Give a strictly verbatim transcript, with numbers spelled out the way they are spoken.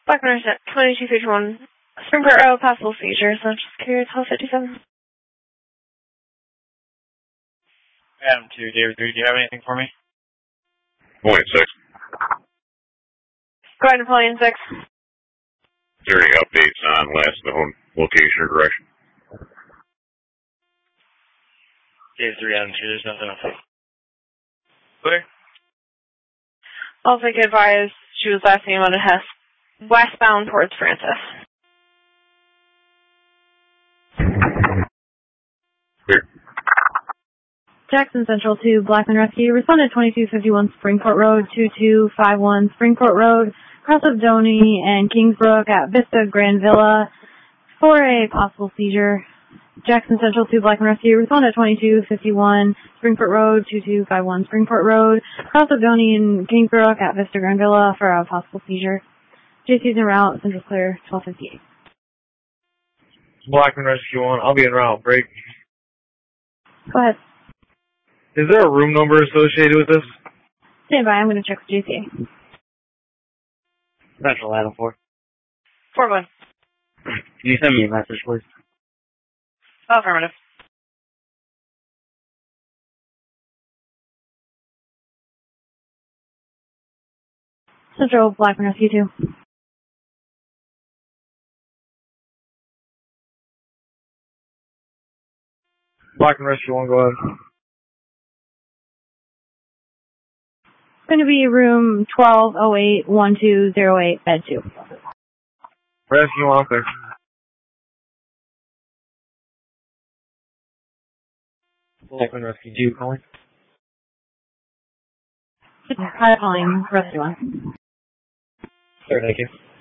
Black Nurse at twenty-two fifty-one. Springport Road, possible seizure, so just curious, Hall fifty-seven. Adam two, David three, do you have anything for me? Point six. Go ahead, Napoleon six. Is there any updates on last known location or direction? David three, Adam two, there's nothing else. Clear? Also, get advised she was last seen on a Hess westbound towards Francis. Clear. Jackson Central to Blackman Rescue. Responded twenty-two fifty-one Springport Road, two two five one Springport Road, cross of Doney and Kingsbrook at Vista Grand Villa for a possible seizure. Jackson Central to Blackman Rescue. Responded twenty-two fifty-one Springport Road, two two five one Springport Road, cross of Doney and Kingsbrook at Vista Grand Villa for a possible seizure. J C's en route, Central clear, twelve fifty-eight. Blackman Rescue one, I'll be en route, break. Go ahead. Is there a room number associated with this? Stand by, I'm going to check with J C. Central Adam four. four one. Can you send me a message, please? Oh, affirmative. Central Blackman Rescue two. Blackman Rescue one, go ahead. It's going to be room twelve oh eight one two oh eight, bed two. Rescue one, okay. Blackman Rescue two, calling. Hi, calling Rescue one. Sir, thank you.